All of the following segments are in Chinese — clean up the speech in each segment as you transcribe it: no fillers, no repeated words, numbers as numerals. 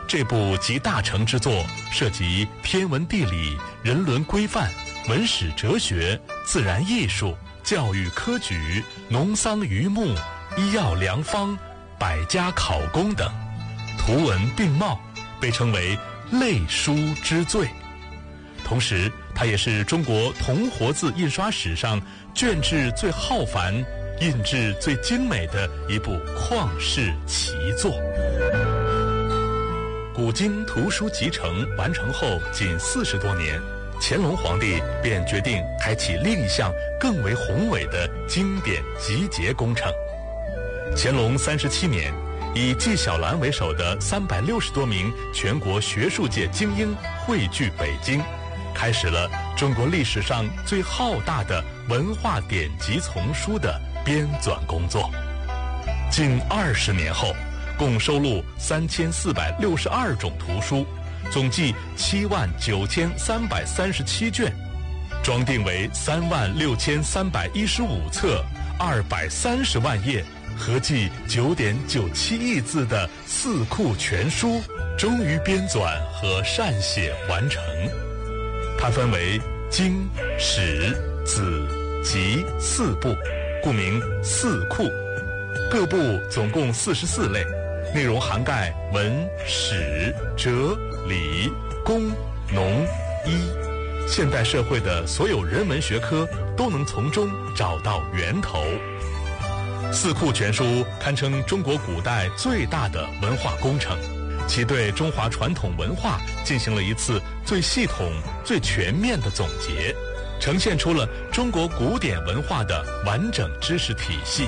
这部集大成之作涉及天文地理、人伦规范、文史哲学、自然艺术、教育科举、农桑渔牧、医药良方、百家考工等，图文并茂，被称为类书之最。同时，它也是中国铜活字印刷史上卷制最浩繁、印制最精美的一部旷世奇作。古今图书集成完成后仅40多年，乾隆皇帝便决定开启另一项更为宏伟的经典集结工程。乾隆37年，以纪晓岚为首的360多名全国学术界精英汇聚北京，开始了中国历史上最浩大的文化典籍丛书的编纂工作。近20年后，共收录3462种图书，总计79337卷，装订为36315册，230万页，合计9.97亿字的《四库全书》终于编纂和缮写完成。它分为经、史、子、集4部，故名四库。各部总共44类，内容涵盖文、史、哲、理、工、农、医，现代社会的所有人文学科都能从中找到源头。四库全书堪称中国古代最大的文化工程，其对中华传统文化进行了一次最系统、最全面的总结，呈现出了中国古典文化的完整知识体系。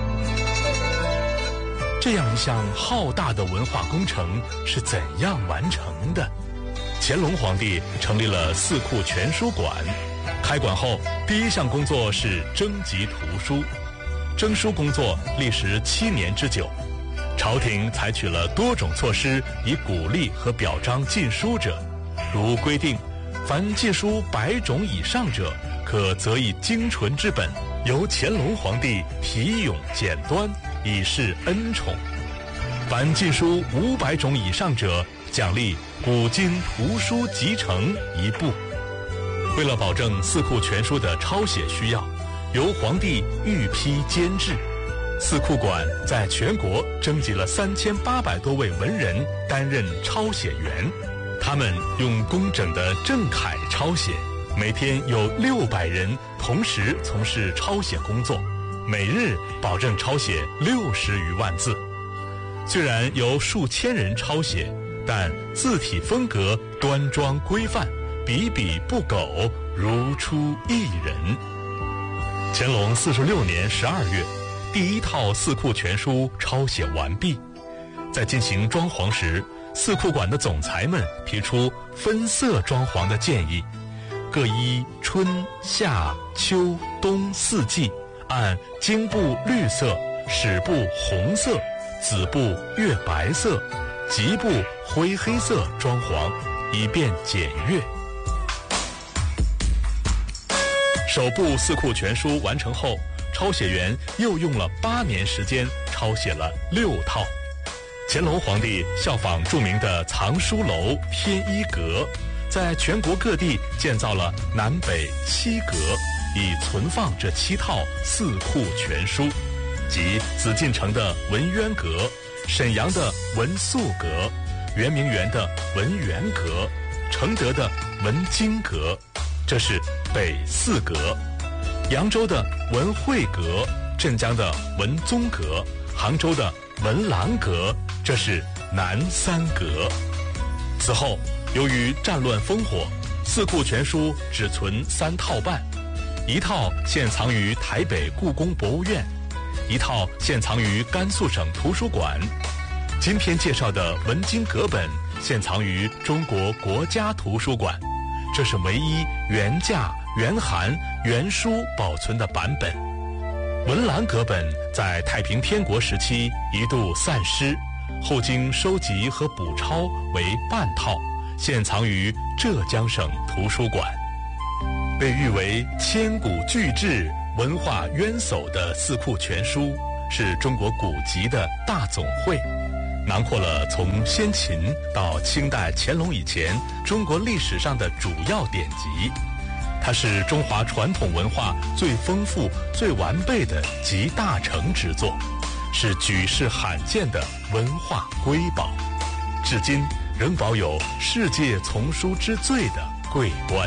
这样一项浩大的文化工程是怎样完成的？乾隆皇帝成立了四库全书馆，开馆后第一项工作是征集图书，征书工作历时7年之久。朝廷采取了多种措施以鼓励和表彰进书者，如规定凡进书100种以上者，可择以精纯之本，由乾隆皇帝题咏简端，以示恩宠；凡进书500种以上者，奖励古今图书集成1部。为了保证四库全书的抄写需要，由皇帝御批监制。四库馆在全国征集了3800多位文人担任抄写员，他们用工整的正楷抄写，每天有600人同时从事抄写工作，每日保证抄写60余万字。虽然有数千人抄写，但字体风格端庄规范，笔笔不苟，如出一人。乾隆46年12月，第一套四库全书抄写完毕。在进行装潢时，四库馆的总裁们提出分色装潢的建议，各依春夏秋冬4季，按经部绿色、史部红色、子部月白色、集部灰黑色装潢，以便检阅。首部四库全书完成后，抄写员又用了8年时间抄写了6套。乾隆皇帝效仿著名的藏书楼天一阁，在全国各地建造了南北7阁，以存放这7套四库全书，即紫禁城的文渊阁、沈阳的文肃阁、圆明园的文渊阁、承德的文津阁，这是北4阁；扬州的文惠阁、镇江的文宗阁、杭州的文澜阁，这是南3阁。此后，由于战乱烽火，四库全书只存3套半，一套现藏于台北故宫博物院，一套现藏于甘肃省图书馆。今天介绍的文津阁本现藏于中国国家图书馆，这是唯一原价、原函、原书保存的版本。文澜阁本在太平天国时期一度散失，后经收集和补抄为半套，现藏于浙江省图书馆。被誉为千古巨制、文化渊薮的四库全书，是中国古籍的大总汇， 囊括了从先秦到清代乾隆以前中国历史上的主要典籍。它是中华传统文化最丰富、最完备的集大成之作，是举世罕见的文化瑰宝，至今仍保有世界丛书之最的桂冠。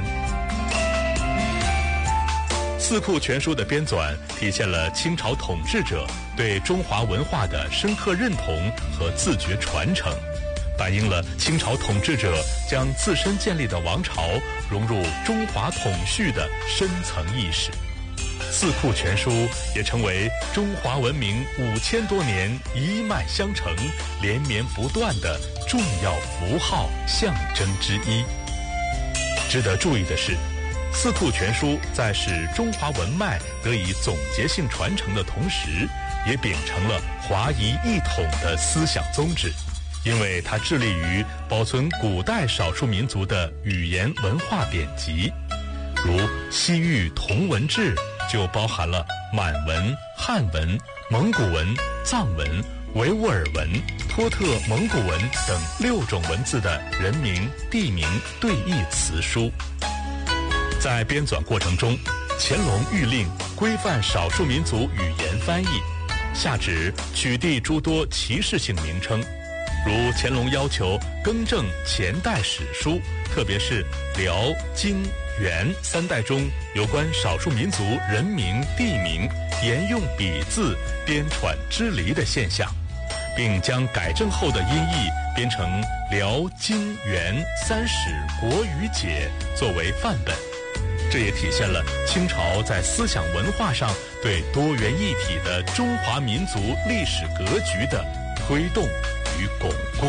四库全书的编纂体现了清朝统治者对中华文化的深刻认同和自觉传承，反映了清朝统治者将自身建立的王朝融入中华统绪的深层意识。四库全书也成为中华文明5000多年一脉相承、连绵不断的重要符号象征之一。值得注意的是，四库全书在使中华文脉得以总结性传承的同时，也秉承了华夷一统的思想宗旨，因为它致力于保存古代少数民族的语言文化典籍，如西域同文志就包含了满文、汉文、蒙古文、藏文、维吾尔文、托特蒙古文等6种文字的人名、地名对译词书。在编纂过程中，乾隆谕令规范少数民族语言翻译，下旨取缔诸多歧视性名称，如乾隆要求更正前代史书，特别是辽、金、元3代中有关少数民族人名、地名沿用笔字、编纂支离的现象，并将改正后的音译编成辽、金、元3史国语解作为范本。这也体现了清朝在思想文化上对多元一体的中华民族历史格局的推动与巩固。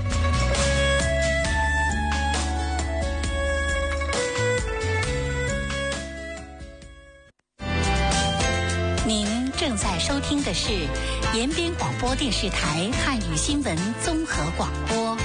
您正在收听的是延边广播电视台汉语新闻综合广播。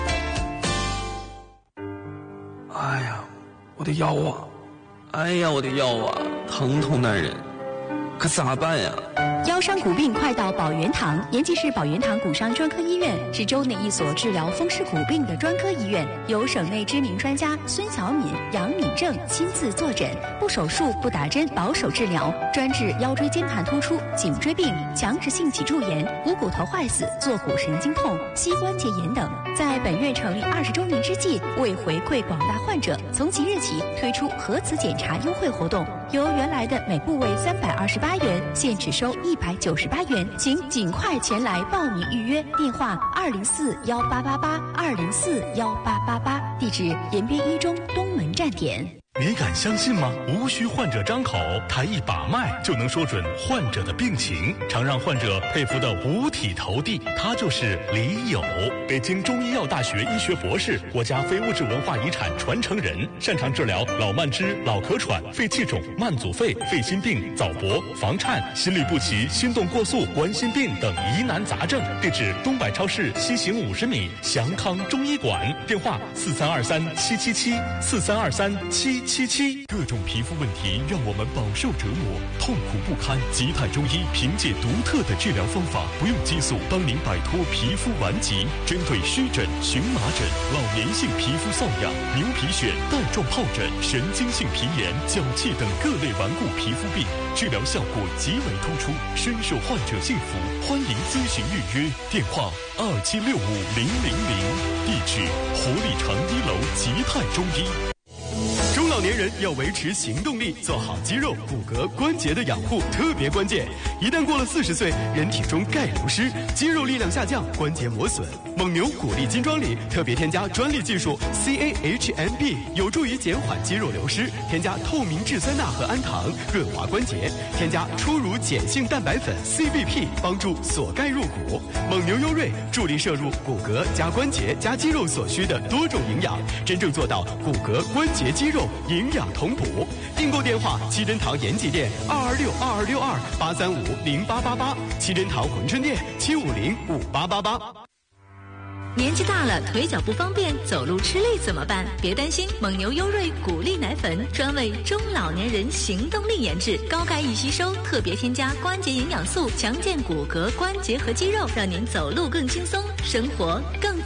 哎呀，我的腰啊！哎呀，我的腰啊，疼痛难忍，可咋办呀？ 腰伤骨病快到宝源堂。延吉市宝源堂骨伤专科医院是州内一所治疗风湿骨病的专科医院，由省内知名专家孙小敏、杨敏正亲自坐诊，不手术、不打针，保守治疗，专治腰椎间盘突出、颈椎病、强直性脊柱炎、股骨头坏死、坐骨神经痛、膝关节炎等。在本院成立20周年之际，为回馈广大患者，从即日起推出核磁检查优惠活动，由原来的每部位328元，现只收198元，请尽快前来报名预约。电话204-1888，204-1888，地址延边一中东门站点。 你敢相信吗？无需患者张口，他一把脉就能说准患者的病情，常让患者佩服的五体投地。他就是李友，北京中医药大学医学博士，国家非物质文化遗产传承人，擅长治疗老慢支、老咳喘、肺气肿、慢阻肺、肺心病、早搏、房颤、心律不齐、心动过速、冠心病等疑难杂症。地址：东百超市西行50米，祥康中医馆。电话：4323-777，4323-777。各种皮肤问题让我们饱受折磨，痛苦不堪。吉泰中医凭借独特的治疗方法，不用激素，帮您摆脱皮肤顽疾。针对湿疹、荨麻疹、老年性皮肤瘙痒、牛皮癣、带状疱疹、神经性皮炎、脚气等各类顽固皮肤病，治疗效果极为突出，深受患者信服。欢迎咨询预约，电话2765-000，地址：活力城1楼吉泰中医。中老年人要维持行动力，做好肌肉、骨骼、关节的养护特别关键。一旦过了40岁，人体中钙流失，肌肉力量下降，关节磨损。蒙牛骨力金装里特别添加专利技术 CAHMB， 有助于减缓肌肉流失。添加透明质酸钠和氨糖，润滑关节。添加初乳碱性蛋白粉 CBP， 帮助锁钙入骨。蒙牛优瑞助力摄入骨骼加关节加肌肉所需的多种营养，真正做到骨骼、关节、肌肉营养同补。订购电话：七珍堂延吉店2262262835888，七珍堂珲春店7505888。 年纪大了，腿脚不方便，走路吃力怎么办？别担心，蒙牛优瑞谷粒奶粉专为中老年人行动力研制，高钙易吸收，特别添加关节营养素，强健骨骼、关节和肌肉，让您走路更轻松，生活更